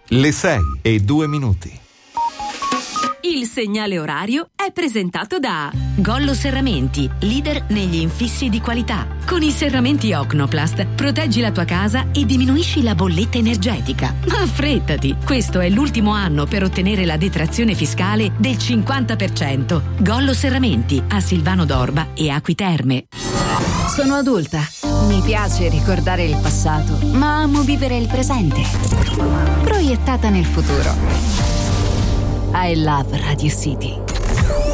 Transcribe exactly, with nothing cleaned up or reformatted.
Le sei e due minuti. Il segnale orario è presentato da Gollo Serramenti, leader negli infissi di qualità. Con i serramenti Ocnoplast proteggi la tua casa e diminuisci la bolletta energetica. Ma affrettati, questo è l'ultimo anno per ottenere la detrazione fiscale del cinquanta per cento. Gollo Serramenti a Silvano d'Orba e Acqui Terme. Sono adulta, mi piace ricordare il passato, ma amo vivere il presente, proiettata nel futuro. I love Radio City.